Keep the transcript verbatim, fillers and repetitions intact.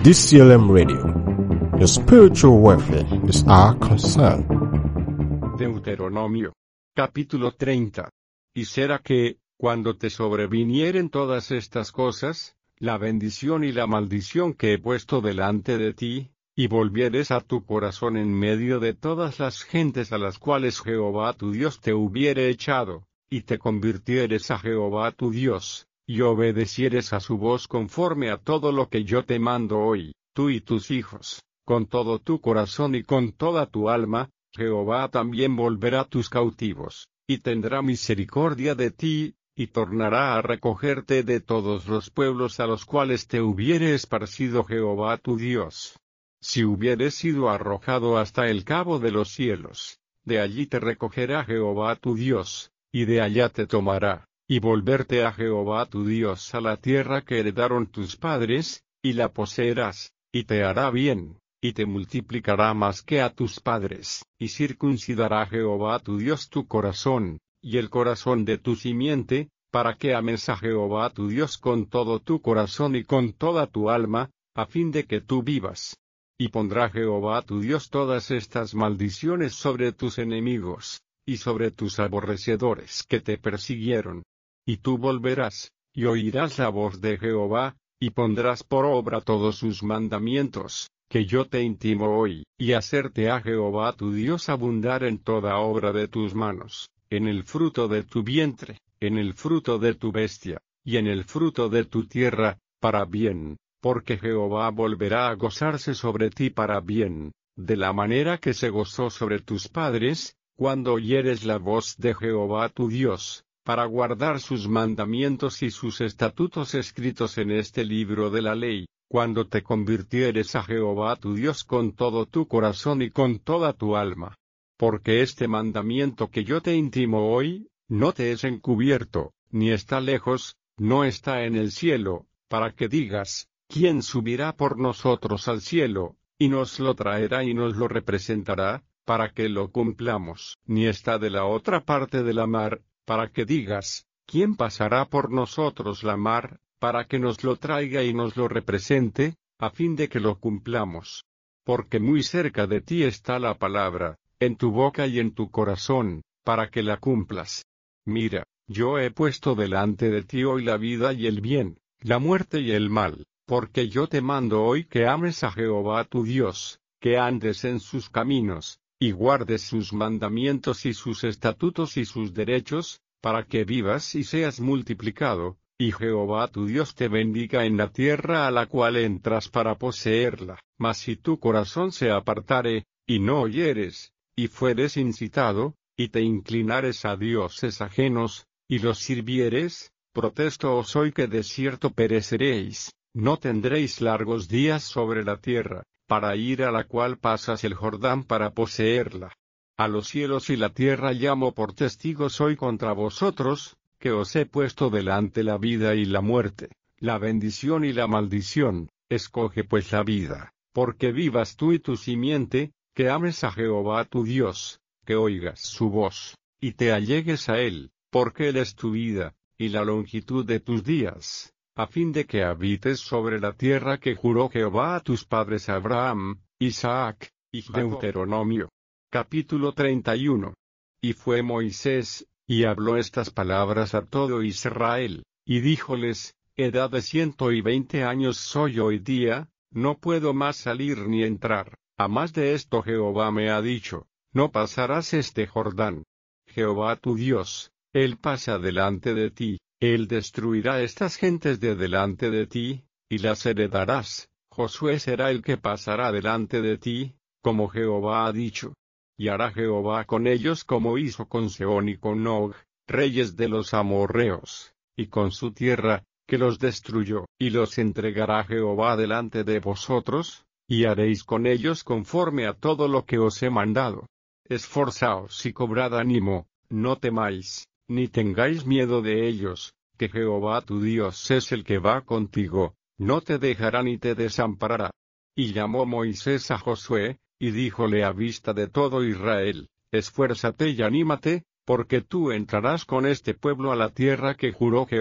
D C L M Radio. Your spiritual welfare is our concern. Deuteronomio, capítulo treinta. Y será que, cuando te sobrevinieren todas estas cosas, la bendición y la maldición que he puesto delante de ti, y volvieres a tu corazón en medio de todas las gentes a las cuales Jehová tu Dios te hubiere echado, y te convirtieres a Jehová tu Dios, y obedecieres a su voz conforme a todo lo que yo te mando hoy, tú y tus hijos, con todo tu corazón y con toda tu alma, Jehová también volverá tus cautivos, y tendrá misericordia de ti, y tornará a recogerte de todos los pueblos a los cuales te hubiere esparcido Jehová tu Dios. Si hubieres sido arrojado hasta el cabo de los cielos, de allí te recogerá Jehová tu Dios, y de allá te tomará, y volverte a Jehová tu Dios a la tierra que heredaron tus padres, y la poseerás, y te hará bien, y te multiplicará más que a tus padres, y circuncidará Jehová tu Dios tu corazón, y el corazón de tu simiente, para que ames a Jehová tu Dios con todo tu corazón y con toda tu alma, a fin de que tú vivas. Y pondrá Jehová tu Dios todas estas maldiciones sobre tus enemigos, y sobre tus aborrecedores que te persiguieron. Y tú volverás, y oirás la voz de Jehová, y pondrás por obra todos sus mandamientos, que yo te intimo hoy, y hacerte a Jehová tu Dios abundar en toda obra de tus manos, en el fruto de tu vientre, en el fruto de tu bestia, y en el fruto de tu tierra, para bien, porque Jehová volverá a gozarse sobre ti para bien, de la manera que se gozó sobre tus padres, cuando oyeres la voz de Jehová tu Dios, para guardar sus mandamientos y sus estatutos escritos en este libro de la ley, cuando te convirtieres a Jehová tu Dios con todo tu corazón y con toda tu alma. Porque este mandamiento que yo te intimo hoy, no te es encubierto, ni está lejos, no está en el cielo, para que digas, ¿quién subirá por nosotros al cielo, y nos lo traerá y nos lo representará, para que lo cumplamos? Ni está de la otra parte de la mar, para que digas, ¿quién pasará por nosotros la mar, para que nos lo traiga y nos lo represente, a fin de que lo cumplamos? Porque muy cerca de ti está la palabra, en tu boca y en tu corazón, para que la cumplas. Mira, yo he puesto delante de ti hoy la vida y el bien, la muerte y el mal, porque yo te mando hoy que ames a Jehová tu Dios, que andes en sus caminos, y guardes sus mandamientos y sus estatutos y sus derechos, para que vivas y seas multiplicado, y Jehová tu Dios te bendiga en la tierra a la cual entras para poseerla. Mas si tu corazón se apartare, y no oyeres, y fueres incitado, y te inclinares a dioses ajenos, y los sirvieres, protesto os hoy que de cierto pereceréis, no tendréis largos días sobre la tierra, para ir a la cual pasas el Jordán para poseerla. A los cielos y la tierra llamo por testigos hoy contra vosotros, que os he puesto delante la vida y la muerte, la bendición y la maldición. Escoge pues la vida, porque vivas tú y tu simiente, que ames a Jehová tu Dios, que oigas su voz, y te allegues a él, porque él es tu vida, y la longitud de tus días, a fin de que habites sobre la tierra que juró Jehová a tus padres Abraham, Isaac, y Jacob. Deuteronomio, capítulo treinta y uno. Y fue Moisés, y habló estas palabras a todo Israel, y díjoles, edad de ciento y veinte años soy hoy día, no puedo más salir ni entrar, a más de esto Jehová me ha dicho, no pasarás este Jordán. Jehová tu Dios, él pasa delante de ti, él destruirá estas gentes de delante de ti, y las heredarás. Josué será el que pasará delante de ti, como Jehová ha dicho. Y hará Jehová con ellos como hizo con Sehón y con Og, reyes de los amorreos, y con su tierra, que los destruyó, y los entregará Jehová delante de vosotros, y haréis con ellos conforme a todo lo que os he mandado. Esforzaos y cobrad ánimo, no temáis, ni tengáis miedo de ellos, que Jehová tu Dios es el que va contigo, no te dejará ni te desamparará. Y llamó Moisés a Josué, y díjole a vista de todo Israel, esfuérzate y anímate, porque tú entrarás con este pueblo a la tierra que juró Jehová.